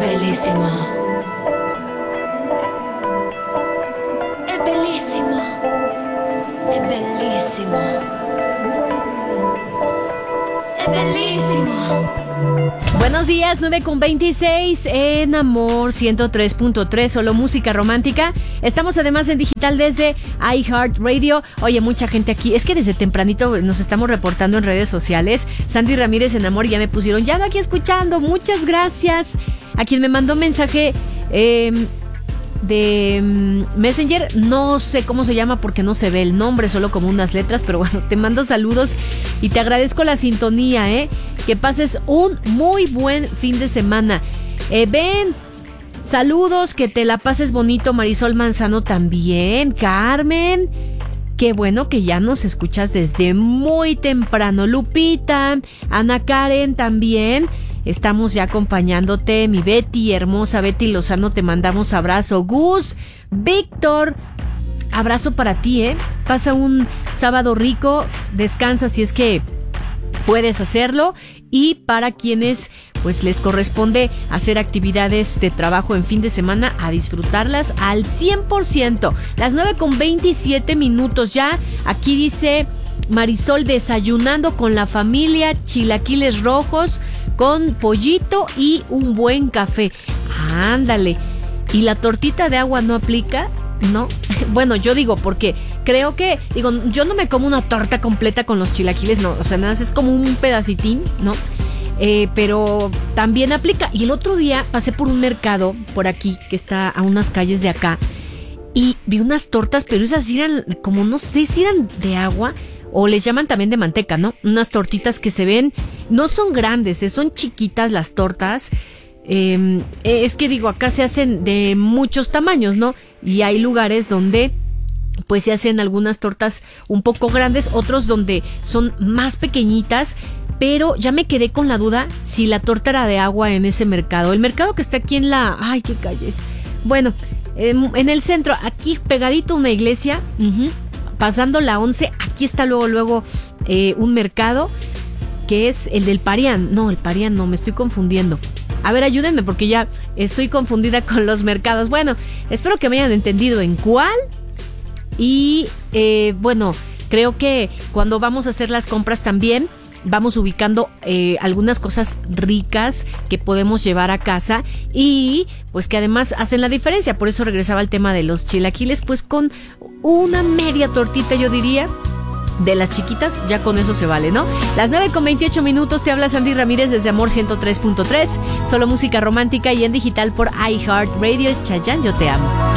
bellissimo. È bellissimo. È bellissimo. È bellissimo. Buenos días, 9:26 en Amor 103.3, solo música romántica. Estamos además en digital desde iHeartRadio. Oye, mucha gente aquí. Es que desde tempranito nos estamos reportando en redes sociales. Sandy Ramírez en Amor ya me pusieron, ya aquí escuchando. Muchas gracias. A quien me mandó mensaje de Messenger, no sé cómo se llama porque no se ve el nombre, solo como unas letras, pero bueno, te mando saludos y te agradezco la sintonía, que pases un muy buen fin de semana. Ven, saludos, que te la pases bonito. Marisol Manzano también, Carmen, qué bueno que ya nos escuchas desde muy temprano. Lupita, Ana Karen también, estamos ya acompañándote. Mi Betty, hermosa Betty Lozano, te mandamos abrazo. Gus, Víctor, abrazo para ti, pasa un sábado rico, descansa si es que puedes hacerlo, y para quienes pues les corresponde hacer actividades de trabajo en fin de semana, a disfrutarlas al 100%. Las 9:27 ya, aquí dice Marisol, desayunando con la familia, chilaquiles rojos con pollito y un buen café. Ándale, ¿y la tortita de agua no aplica? No, bueno, yo digo porque creo que, yo no me como una torta completa con los chilaquiles, no, o sea, nada más es como un pedacitín, ¿no? Pero también aplica. Y el otro día pasé por un mercado por aquí, que está a unas calles de acá, y vi unas tortas, pero esas eran como, no sé si eran de agua o les llaman también de manteca, ¿no? Unas tortitas que se ven, no son grandes, son chiquitas las tortas. Es que acá se hacen de muchos tamaños, ¿no? Y hay lugares donde pues se hacen algunas tortas un poco grandes, otros donde son más pequeñitas, pero ya me quedé con la duda si la torta era de agua en ese mercado. El mercado que está aquí en la... ¡Ay, qué calles! Bueno, en el centro, aquí pegadito a una iglesia, pasando la 11, aquí está luego un mercado que es el del Parián. No, el Parián no, me estoy confundiendo. A ver, ayúdenme porque ya estoy confundida con los mercados. Bueno, espero que me hayan entendido en cuál. Y bueno, creo que cuando vamos a hacer las compras también vamos ubicando algunas cosas ricas que podemos llevar a casa y pues que además hacen la diferencia. Por eso regresaba al tema de los chilaquiles, pues con una media tortita, yo diría, de las chiquitas, ya con eso se vale, ¿no? Las 9:28, te habla Sandy Ramírez desde Amor 103.3, solo música romántica y en digital por iHeartRadio. Es Chayanne, yo te amo.